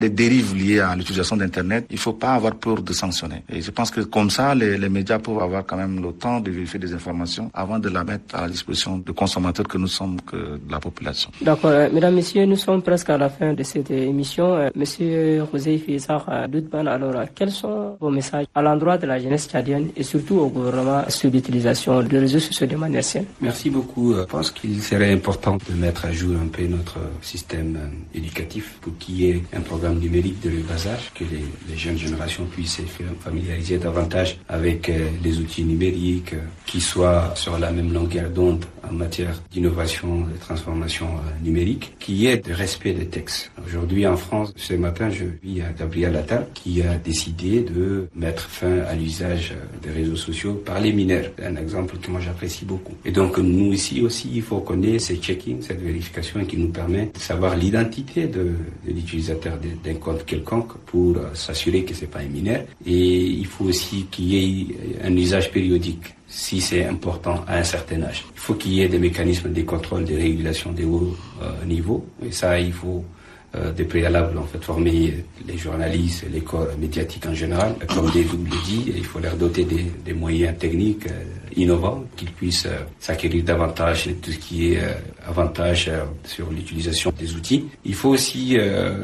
des dérives liées à l'utilisation d'Internet, il ne faut pas avoir peur de sanctionner. Et je pense que comme ça, les médias peuvent avoir quand même le temps de vérifier des informations avant de la mettre à la disposition de consommateurs que nous sommes, que de la population. D'accord. Mesdames, Messieurs, nous sommes presque à la fin de cette émission. Monsieur Huzaifi Issakha Doudbane, alors, quels sont vos messages à l'endroit de la jeunesse tchadienne et surtout au gouvernement sur l'utilisation des réseaux sociaux de manière saine? Merci beaucoup. Je pense qu'il serait important de mettre à jour un peu notre système éducatif pour qu'il y ait un programme numérique de le bas âge, que les jeunes générations puissent se familiariser davantage avec les outils numériques, qui soient sur la même longueur d'onde en matière d'innovation et de transformation numérique, qu'il y ait de respect des textes. Aujourd'hui en France, ce matin, je vis à Gabriel Attal qui a décidé de mettre fin à l'usage des réseaux sociaux par les mineurs. C'est un exemple que moi j'apprécie beaucoup. Et donc nous ici aussi, il faut qu'on ait ce checking, cette vérification qui nous permet de savoir l'identité de l'utilisateur d'un compte quelconque pour s'assurer que c'est pas un mineur. Et il faut aussi qu'il y ait un usage périodique si c'est important à un certain âge. Il faut qu'il y ait des mécanismes de contrôle, de régulation des hauts niveaux. Et ça, il faut des préalables, en fait, former les journalistes, les corps médiatiques en général. Comme David le dit, il faut leur doter des moyens techniques innovants, qu'ils puissent s'acquérir davantage de tout ce qui est avantage sur l'utilisation des outils. Il faut aussi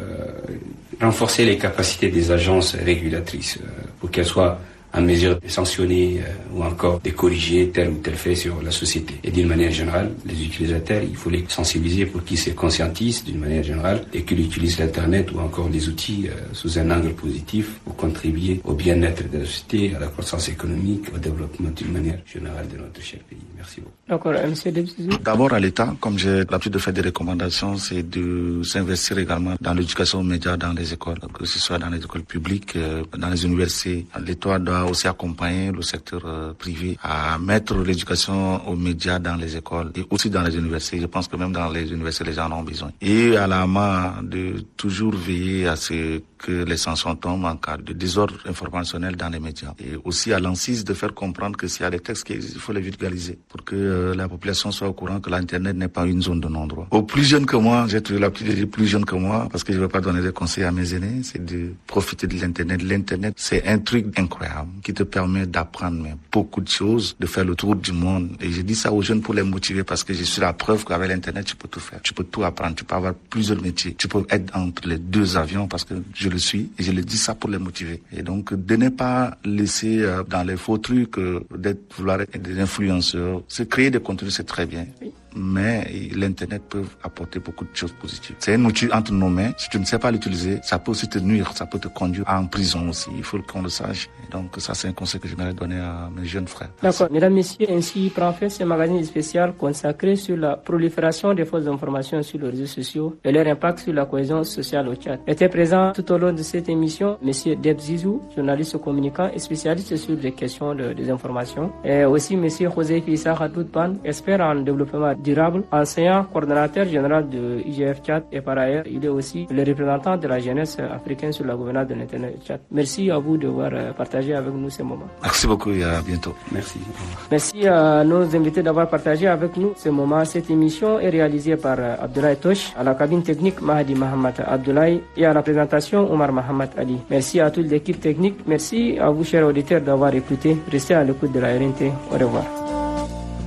renforcer les capacités des agences régulatrices pour qu'elles soient en mesure de sanctionner ou encore de corriger tel ou tel fait sur la société. Et d'une manière générale, les utilisateurs, il faut les sensibiliser pour qu'ils se conscientisent d'une manière générale et qu'ils utilisent l'Internet ou encore les outils sous un angle positif pour contribuer au bien-être de la société, à la croissance économique, au développement d'une manière générale de notre cher pays. Merci beaucoup. D'accord, M. Debzizou. D'abord à l'État, comme j'ai l'habitude de faire des recommandations, c'est de s'investir également dans l'éducation aux médias dans les écoles, que ce soit dans les écoles publiques, dans les universités. L'État doit aussi accompagner le secteur privé à mettre l'éducation aux médias dans les écoles et aussi dans les universités. Je pense que même dans les universités, les gens en ont besoin. Et à la main de toujours veiller à ce que les sanctions tombent en cas de désordre informationnel dans les médias. Et aussi à l'ANSSIS de faire comprendre que s'il y a des textes qui existent, il faut les vulgariser pour que la population soit au courant que l'Internet n'est pas une zone de non-droit. Aux plus jeunes que moi, j'ai toujours l'habitude de dire plus jeunes que moi, parce que je ne veux pas donner des conseils à mes aînés, c'est de profiter de l'Internet. L'Internet, c'est un truc incroyable qui te permet d'apprendre beaucoup de choses, de faire le tour du monde. Et je dis ça aux jeunes pour les motiver parce que je suis la preuve qu'avec l'Internet, tu peux tout faire. Tu peux tout apprendre, tu peux avoir plusieurs métiers. Tu peux être entre les deux avions parce que je le suis et je le dis ça pour les motiver. Et donc, de ne pas laisser dans les faux trucs, vouloir être des influenceurs. C'est créer des contenus, c'est très bien. Mais l'Internet peut apporter beaucoup de choses positives. C'est un outil entre nos mains. Si tu ne sais pas l'utiliser, ça peut aussi te nuire, ça peut te conduire en prison aussi. Il faut qu'on le sache. Et donc ça, c'est un conseil que j'aimerais donner à mes jeunes frères. D'accord. Mesdames, Messieurs, ainsi prend fin ce magazine spécial consacré sur la prolifération des fausses informations sur les réseaux sociaux et leur impact sur la cohésion sociale au Tchad. Était présent tout au long de cette émission M. Debzizou, journaliste communicant et spécialiste sur les questions de désinformation. Et aussi M. Huzaifi Issakha Doudbane, expert en développement durable, enseignant, coordonnateur général de IGF Tchad et par ailleurs, il est aussi le représentant de la jeunesse africaine sur la gouvernance de l'Internet Tchad. Merci à vous d'avoir partagé avec nous ces moments. Merci beaucoup et à bientôt. Merci. Merci à nos invités d'avoir partagé avec nous ces moments. Cette émission est réalisée par Abdoulaye Tosh, à la cabine technique Mahdi Mohamed Abdoulaye et à la présentation Omar Mohamed Ali. Merci à toute l'équipe technique. Merci à vous, chers auditeurs, d'avoir écouté. Restez à l'écoute de la RNT. Au revoir.